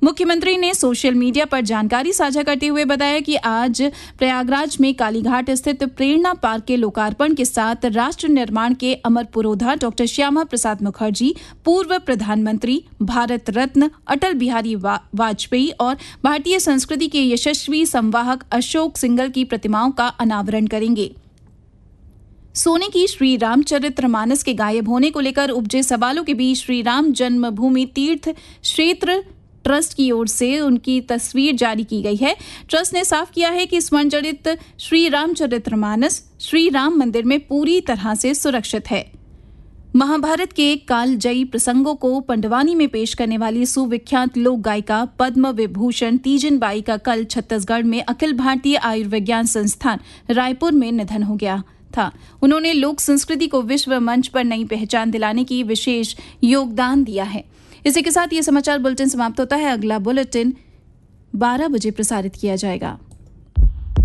मुख्यमंत्री ने social media पर जानकारी साझा करते हुए बताया कि आज प्रयागराज में कालीघाट स्थित प्रेरणा पार्क के लोकार्पण के साथ राष्ट्र निर्माण के अमर पुरोधा डॉक्टर श्यामा प्रसाद मुखर्जी, पूर्व प्रधानमंत्री, भारत रत्न अटल बिहारी वाजपेयी और भारतीय संस्कृति के यशस्वी संवाहक अशोक सिंघल की प्रतिमाओं का अनावरण करेंगे। सोने की श्री रामचरितमानस के गायब होने को लेकर उपजे सवालों के बीच श्री राम जन्मभूमि तीर्थ क्षेत्र ट्रस्ट की ओर से उनकी तस्वीर जारी की गई है। ट्रस्ट ने साफ किया है कि स्मरणजड़ित श्री रामचरितमानस श्री राम मंदिर में पूरी तरह से सुरक्षित है। महाभारत के कालजयी प्रसंगों को पंडवानी में पेश करने वाली सुविख्यात लोक गायिका पद्म विभूषण तीजन बाई का कल छत्तीसगढ़ में अखिल भारतीय आयुर्विज्ञान संस्थान रायपुर में निधन हो गया था। उन्होंने लोक संस्कृति को विश्व मंच पर नई पहचान दिलाने की विशेष योगदान दिया है। इसी के साथ ये समाचार बुलेटिन समाप्त होता है। अगला बुलेटिन 12 बजे प्रसारित किया जाएगा।